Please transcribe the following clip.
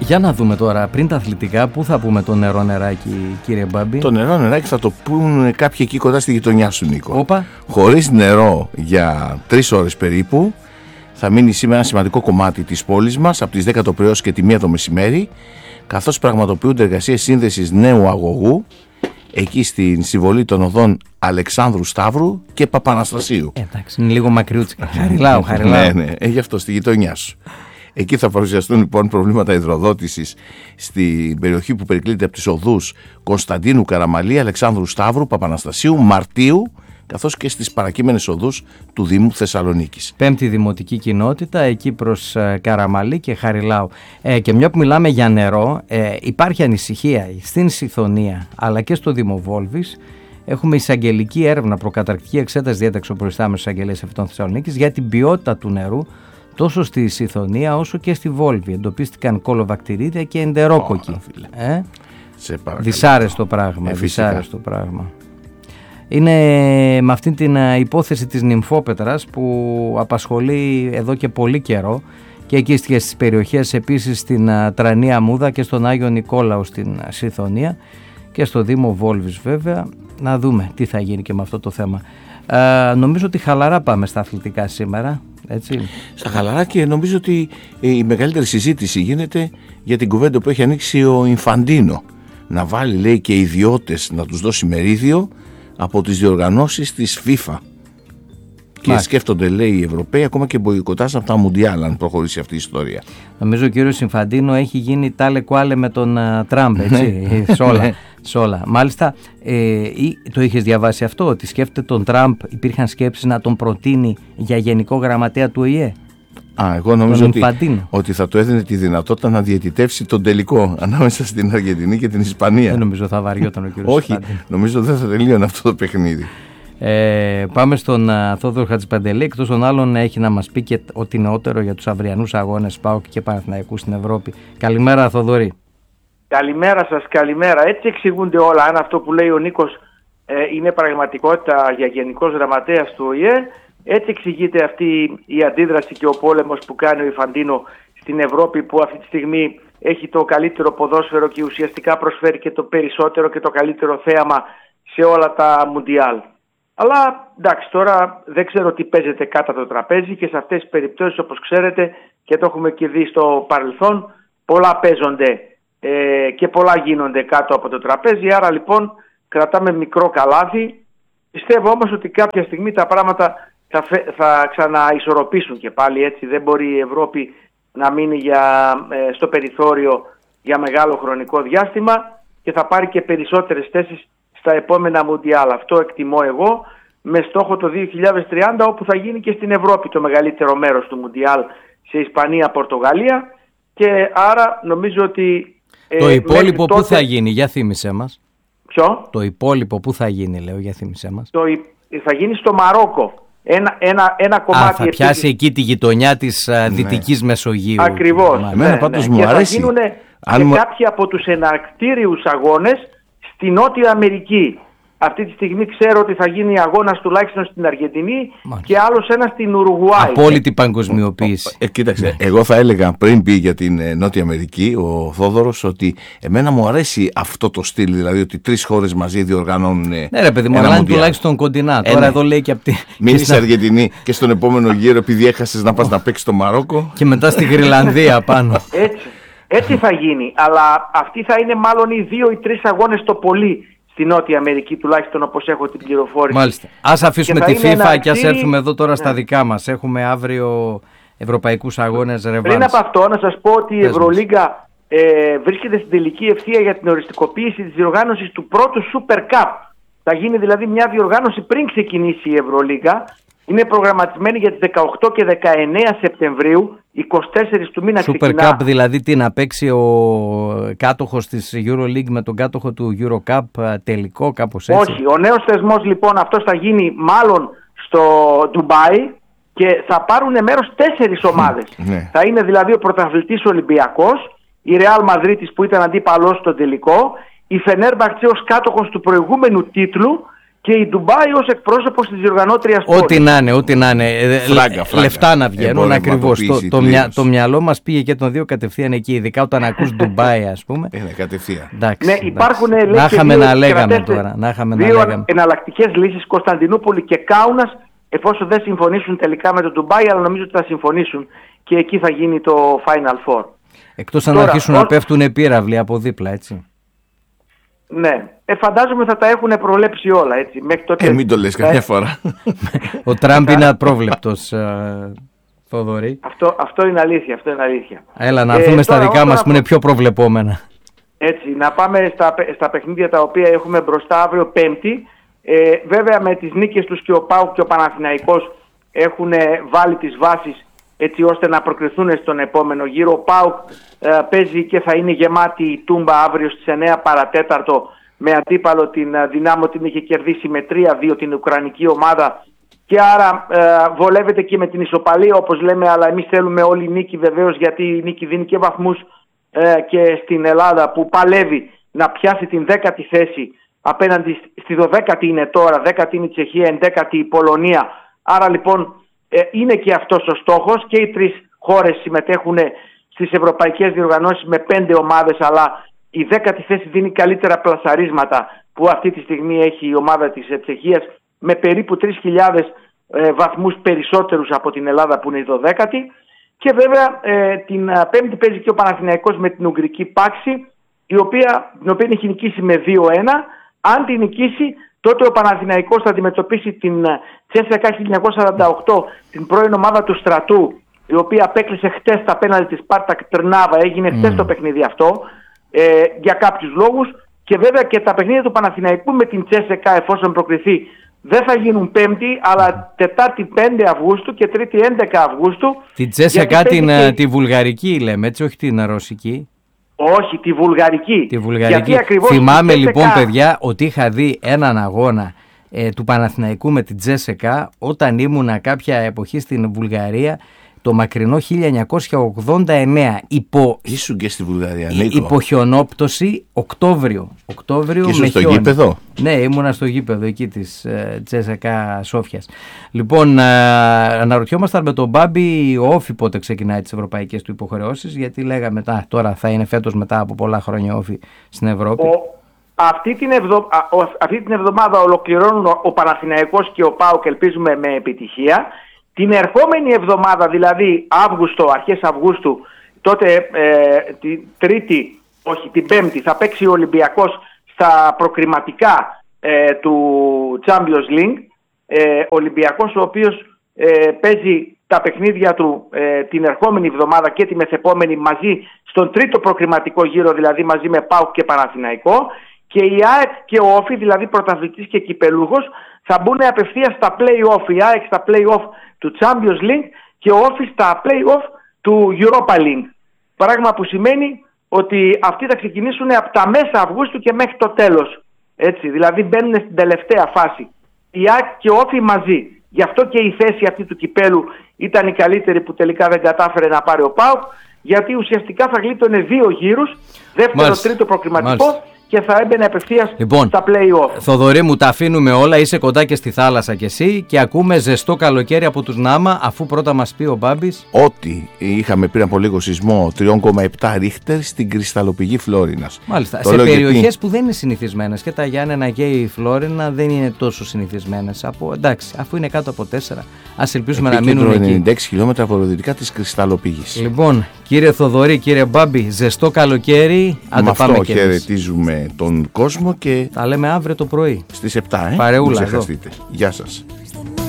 Για να δούμε τώρα, πριν τα αθλητικά, πού θα πούμε το νερό νεράκι, κύριε Μπάμπη? Το νερό νεράκι θα το πούν κάποιοι εκεί κοντά στη γειτονιά σου, Νίκο. Όπα. Χωρίς νερό για 3 ώρες περίπου. Θα μείνει σήμερα ένα σημαντικό κομμάτι της πόλης μας από τις 10 το πρωί έως και τη 1 το μεσημέρι, καθώς πραγματοποιούνται εργασίες σύνδεσης νέου αγωγού εκεί στην συμβολή των οδών Αλεξάνδρου Σταύρου και Παπαναστασίου. Εντάξει, είναι λίγο μακριούτσικα. Χαριλάου. Ναι, γι' αυτό στη γειτονιά σου. Εκεί θα παρουσιαστούν λοιπόν προβλήματα υδροδότησης στην περιοχή που περικλείται από τις οδούς Κωνσταντίνου Καραμαλή, Αλεξάνδρου Σταύρου, Παπαναστασίου, Μαρτίου, καθώς και στις παρακείμενες οδούς του Δήμου Θεσσαλονίκης. 5η Δημοτική Κοινότητα, εκεί προς Καραμαλή και Χαριλάου. Και μια που μιλάμε για νερό, υπάρχει ανησυχία στην Σιθωνία αλλά και στο Δήμο Βόλβης. Έχουμε εισαγγελική έρευνα, προκαταρκτική εξέταση διέταξε ο προϊστάμενος εισαγγελέας Εφετών Θεσσαλονίκης για την ποιότητα του νερού τόσο στη Σιθωνία όσο και στη Βόλβη. Εντοπίστηκαν κολοβακτηρίδια και εντερόκοκκι. Δυσάρεστο πράγμα. Είναι με αυτήν την υπόθεση της νυμφόπετρας που απασχολεί εδώ και πολύ καιρό και εκεί στις περιοχές επίσης στην Τρανή Αμούδα και στον Άγιο Νικόλαο στην Σιθωνία και στο Δήμο Βόλβης βέβαια. Να δούμε τι θα γίνει και με αυτό το θέμα. Νομίζω ότι χαλαρά πάμε στα αθλητικά σήμερα, έτσι. Στα χαλαρά, και νομίζω ότι η μεγαλύτερη συζήτηση γίνεται για την κουβέντα που έχει ανοίξει ο Ινφαντίνο. Να βάλει, λέει, και ιδιώτες να τους δώσει μερίδιο από τις διοργανώσεις της FIFA. Και σκέφτονται, λέει, οι Ευρωπαίοι ακόμα και μποϊκοτάζ από τα Μουντιάλ, αν προχωρήσει αυτή η ιστορία. Νομίζω ο κύριος Ινφαντίνο έχει γίνει τάλε κουάλε με τον Τραμπ, έτσι, σε όλα. Μάλιστα, το είχες διαβάσει αυτό, ότι σκέφτεται τον Τραμπ, υπήρχαν σκέψεις να τον προτείνει για γενικό γραμματέα του ΟΗΕ. Εγώ νομίζω ότι θα του έδινε τη δυνατότητα να διαιτητεύσει τον τελικό ανάμεσα στην Αργεντινή και την Ισπανία. Δεν νομίζω θα βαριόταν ο κύριος Όχι, νομίζω δεν θα τελείωνε αυτό το παιχνίδι. Πάμε στον Θόδωρο Χατζηπαντελή. Εκτός των άλλων έχει να μας πει και ό,τι νεότερο για τους αυριανούς αγώνες ΠΑΟΚ και Παναθηναϊκού στην Ευρώπη. Καλημέρα, Θοδωρή. Καλημέρα σας, καλημέρα. Έτσι εξηγούνται όλα. Αν αυτό που λέει ο Νίκος είναι πραγματικότητα για γενικός γραμματέας του ΟΗΕ, έτσι εξηγείται αυτή η αντίδραση και ο πόλεμος που κάνει ο Ινφαντίνο στην Ευρώπη, που αυτή τη στιγμή έχει το καλύτερο ποδόσφαιρο και ουσιαστικά προσφέρει και το περισσότερο και το καλύτερο θέαμα σε όλα τα Μουντιάλ. Αλλά εντάξει, τώρα δεν ξέρω τι παίζεται κάτω από το τραπέζι και σε αυτές τις περιπτώσεις, όπως ξέρετε και το έχουμε και δει στο παρελθόν, πολλά παίζονται και πολλά γίνονται κάτω από το τραπέζι. Άρα λοιπόν κρατάμε μικρό καλάθι. Πιστεύω όμως ότι κάποια στιγμή τα πράγματα θα ξαναισορροπήσουν και πάλι, έτσι. Δεν μπορεί η Ευρώπη να μείνει στο περιθώριο για μεγάλο χρονικό διάστημα και θα πάρει και περισσότερες θέσεις στα επόμενα Μουντιάλ. Αυτό εκτιμώ εγώ, με στόχο το 2030, όπου θα γίνει και στην Ευρώπη το μεγαλύτερο μέρος του Μουντιάλ, σε Ισπανία, Πορτογαλία, και άρα νομίζω ότι το υπόλοιπο τότε... πού θα γίνει, για θύμισέ μας. Ποιο? Το υπόλοιπο πού θα γίνει, λέω, για θύμισέ μας. Θα γίνει στο Μαρόκο. Ένα κομμάτι. Θα πιάσει εκεί τη γειτονιά της Δυτικής Μεσογείου. Ακριβώς. Εμένα πάντως μου αρέσει. Και θα γίνουν κάποιοι από τους εναρκτήριους αγώνες στη Νότια Αμερική. Αυτή τη στιγμή ξέρω ότι θα γίνει αγώνας τουλάχιστον στην Αργεντινή και άλλος ένας στην Ουρουγουάη. Απόλυτη παγκοσμιοποίηση. Κοίταξε, εγώ θα έλεγα πριν πει για την Νότια Αμερική ο Θόδωρος ότι εμένα μου αρέσει αυτό το στυλ, δηλαδή ότι 3 χώρες μαζί διοργανώνουν. Ναι, ρε παιδί μου, αλλά τουλάχιστον κοντινά. Τώρα εδώ λέει και από τη. Μείνεις στην Αργεντινή και στον επόμενο γύρο, επειδή έχασες, να πας να παίξεις στο Μαρόκο. Και μετά στη Γρυλανδία πάνω. Έτσι θα γίνει. Αλλά αυτοί θα είναι μάλλον οι 2 ή 3 αγώνες το πολύ. Στη Νότια Αμερική, τουλάχιστον όπως έχω την πληροφόρηση. Μάλιστα. Ας αφήσουμε τη FIFA και ας έρθουμε εδώ τώρα στα δικά μας. Έχουμε αύριο ευρωπαϊκούς αγώνες ρεβάνς. Πριν από αυτό να σας πω ότι η Ευρωλίγκα βρίσκεται στην τελική ευθεία για την οριστικοποίηση της διοργάνωσης του πρώτου Super Cup. Θα γίνει δηλαδή μια διοργάνωση πριν ξεκινήσει η Ευρωλίγκα. Είναι προγραμματισμένη για τις 18 και 19 Σεπτεμβρίου, 24 του μήνα ξεκινά. Super Cup δηλαδή τι, να παίξει ο κάτοχος της EuroLeague με τον κάτοχο του Eurocup τελικό, κάπως έτσι? Όχι, ο νέος θεσμός λοιπόν αυτός θα γίνει μάλλον στο Ντουμπάι και θα πάρουν μέρος 4 ομάδες. Θα είναι δηλαδή ο πρωταθλητής Ολυμπιακός, η Real Μαδρίτης που ήταν αντίπαλος στο τελικό, η Φενέρμπαχτσε ως κάτοχος του προηγούμενου τίτλου και η Ντουμπάι ως εκπρόσωπος της διοργανώτριας πόλης. Ό,τι να είναι. Φράγκα. Λεφτά να βγαίνουν ακριβώς. Το μυαλό μας πήγε και των δύο κατευθείαν εκεί, ειδικά όταν ακούς Ντουμπάι, ας πούμε. Κατευθείαν. Ναι, υπάρχουν να είχαμε να λέγαμε τώρα. Δύο εναλλακτικές λύσεις, Κωνσταντινούπολη και Κάουνας, εφόσον δεν συμφωνήσουν τελικά με το Ντουμπάι, αλλά νομίζω ότι θα συμφωνήσουν και εκεί θα γίνει το Final Four. Εκτός αν αρχίσουν να πέφτουν πύραυλοι από δίπλα, έτσι. Ναι, φαντάζομαι θα τα έχουν προβλέψει όλα, έτσι. Μέχρι τότε... Μην το λες καμιά φορά. Ο Τραμπ είναι απρόβλεπτος, Θοδωρή. Αυτό είναι αλήθεια, Έλα να έρθουμε στα δικά μας που είναι πιο προβλεπόμενα. Έτσι, να πάμε στα παιχνίδια τα οποία έχουμε μπροστά αύριο Πέμπτη. Βέβαια με τις νίκες τους και ο ΠΑΟΚ και ο Παναθηναϊκός έχουν βάλει τις βάσεις έτσι ώστε να προκριθούν στον επόμενο γύρο. Ο ΠΑΟΚ παίζει και θα είναι γεμάτη η Τούμπα αύριο στις 9 παρατέταρτο με αντίπαλο την Δυνάμω, την είχε κερδίσει με 3-2 την Ουκρανική ομάδα και άρα βολεύεται και με την ισοπαλία όπως λέμε, αλλά εμείς θέλουμε όλη νίκη βεβαίως, γιατί η νίκη δίνει και βαθμούς και στην Ελλάδα που παλεύει να πιάσει την 10η θέση απέναντι στη 12η είναι τώρα, 10η είναι η Τσεχία, 11η η Πολωνία. Άρα λοιπόν είναι και αυτός ο στόχος και οι τρεις χώρες συμμετέχουν στις ευρωπαϊκές διοργανώσεις με 5 ομάδες, αλλά η 10η θέση δίνει καλύτερα πλασαρίσματα που αυτή τη στιγμή έχει η ομάδα της Τσεχίας με περίπου 3.000 βαθμούς περισσότερους από την Ελλάδα που είναι η 12η. Και βέβαια την Πέμπτη παίζει και ο Παναθηναϊκός με την Ουγγρική Πάξη, την οποία έχει νικήσει με 2-1. Αν την νικήσει, τότε ο Παναθηναϊκός θα αντιμετωπίσει την CSKA 1948, την πρώην ομάδα του Στρατού, η οποία απέκλεισε χτες τα πέναλτι της Σπάρτακ Τρνάβα. Έγινε χτες το παιχνίδι αυτό για κάποιους λόγους. Και βέβαια και τα παιχνίδια του Παναθηναϊκού με την CSKA, εφόσον προκριθεί, δεν θα γίνουν Πέμπτη, αλλά Τετάρτη 5 Αυγούστου και Τρίτη 11 Αυγούστου. Την CSKA τη βουλγαρική λέμε, έτσι, όχι την ρωσική. Όχι, τη βουλγαρική. Θυμάμαι λοιπόν, παιδιά, ότι είχα δει έναν αγώνα του Παναθηναϊκού με την CSKA όταν ήμουνα κάποια εποχή στην Βουλγαρία, το μακρινό 1989. Ήσουν και στη Βουλγαρία, υπό χιονόπτωση, Οκτώβριο και με στο γήπεδο. Ναι, ήμουνα στο γήπεδο εκεί της CSKA Σόφιας. Λοιπόν, αναρωτιόμασταν με τον Μπάμπη ο Όφη πότε ξεκινάει τις ευρωπαϊκές του υποχρεώσεις, γιατί λέγαμε τώρα θα είναι φέτος μετά από πολλά χρόνια Όφη στην Ευρώπη. Αυτή την εβδομάδα ολοκληρώνουν ο Παναθηναϊκός και ο ΠΑΟΚ, ελπίζουμε με επιτυχία. Την ερχόμενη εβδομάδα, δηλαδή αρχές Αυγούστου, τότε την Πέμπτη θα παίξει ο Ολυμπιακός στα προκριματικά του Champions League. Ολυμπιακός ο οποίος παίζει τα παιχνίδια του την ερχόμενη εβδομάδα και τη μεθεπόμενη μαζί στον τρίτο προκριματικό γύρο, δηλαδή μαζί με ΠΑΟΚ και Παναθηναϊκό. Και η ΑΕΚ και ο Όφη, δηλαδή πρωταθλητής και κυπελούχος, θα μπουν απευθείας στα play-off. Η ΑΕΚ στα play-off του Champions League και ο Όφη στα play-off του Europa League. Πράγμα που σημαίνει ότι αυτοί θα ξεκινήσουν από τα μέσα Αυγούστου και μέχρι το τέλος. Έτσι, δηλαδή μπαίνουν στην τελευταία φάση. Η ΑΕΚ και ο Όφη μαζί. Γι' αυτό και η θέση αυτή του κυπέλου ήταν η καλύτερη που τελικά δεν κατάφερε να πάρει ο ΠΑΟΚ, γιατί ουσιαστικά θα γλίτωνε 2 γύρους, δεύτερο, τρίτο προκριματικό. Και θα έμπαινε απευθείας στα play-off. Θοδωρή μου, τα αφήνουμε όλα, είσαι κοντά και στη θάλασσα κι εσύ και ακούμε ζεστό καλοκαίρι από τους Νάμα, αφού πρώτα μας πει ο Μπάμπης ότι είχαμε πριν από λίγο σεισμό 3,7 ρίχτερ στην κρυσταλλοπηγή Φλόρινας. Μάλιστα, σε περιοχές που δεν είναι συνηθισμένες, και τα Γιάννενα και η Φλόρινα δεν είναι τόσο συνηθισμένες. Εντάξει, αφού είναι κάτω από 4, ας ελπίσουμε να μείνουν εκεί. 96 χιλιόμετρα βορειοδυτικά της κρυσταλλοπηγής. Λοιπόν, κύριε Θοδωρή, κύριε Μπάμπη, ζεστό καλοκαίρι. Με αυτό χαιρετίζουμε τον κόσμο και τα λέμε αύριο το πρωί στις 7. Παρεούλα μην ξεχαστείτε. Γεια σας.